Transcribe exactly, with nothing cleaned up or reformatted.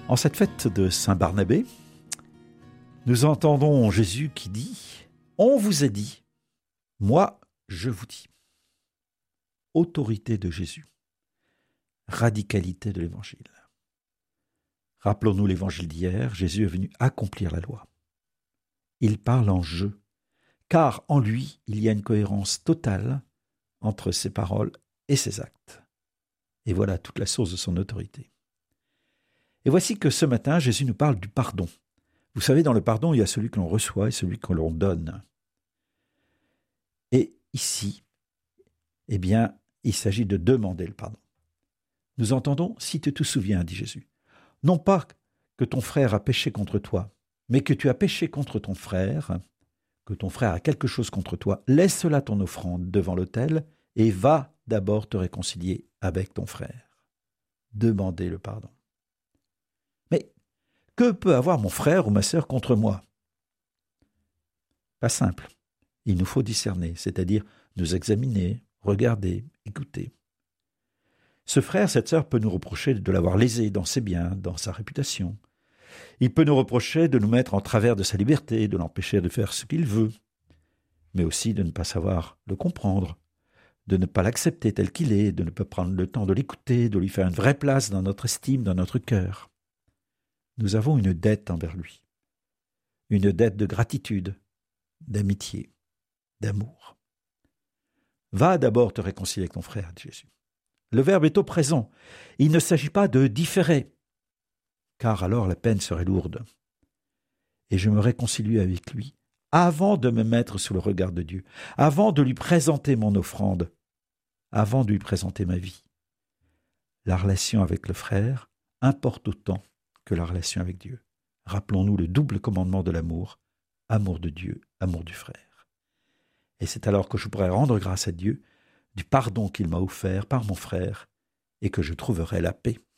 En cette fête de Saint Barnabé, nous entendons Jésus qui dit « On vous a dit, moi je vous dis ». Autorité de Jésus, radicalité de l'Évangile. Rappelons-nous l'Évangile d'hier, Jésus est venu accomplir la loi. Il parle en je, car en lui, il y a une cohérence totale entre ses paroles et ses actes. Et voilà toute la source de son autorité. Et voici que ce matin, Jésus nous parle du pardon. Vous savez, dans le pardon, il y a celui que l'on reçoit et celui que l'on donne. Et ici, eh bien, il s'agit de demander le pardon. Nous entendons « si tu te souviens », dit Jésus. Non pas que ton frère a péché contre toi, mais que tu as péché contre ton frère, que ton frère a quelque chose contre toi, laisse là ton offrande devant l'autel et va d'abord te réconcilier avec ton frère. Demandez le pardon. Mais que peut avoir mon frère ou ma sœur contre moi ? Pas simple. Il nous faut discerner, c'est-à-dire nous examiner, regarder, écouter. Ce frère, cette sœur peut nous reprocher de l'avoir lésé dans ses biens, dans sa réputation. Il peut nous reprocher de nous mettre en travers de sa liberté, de l'empêcher de faire ce qu'il veut, mais aussi de ne pas savoir le comprendre, de ne pas l'accepter tel qu'il est, de ne pas prendre le temps de l'écouter, de lui faire une vraie place dans notre estime, dans notre cœur. Nous avons une dette envers lui, une dette de gratitude, d'amitié, d'amour. Va d'abord te réconcilier avec ton frère, dit Jésus. Le verbe est au présent. Il ne s'agit pas de différer, car alors la peine serait lourde. Et je me réconcilie avec lui avant de me mettre sous le regard de Dieu, avant de lui présenter mon offrande, avant de lui présenter ma vie. La relation avec le frère importe autant que la relation avec Dieu. Rappelons-nous le double commandement de l'amour, amour de Dieu, amour du frère. Et c'est alors que je pourrai rendre grâce à Dieu du pardon qu'il m'a offert par mon frère et que je trouverai la paix.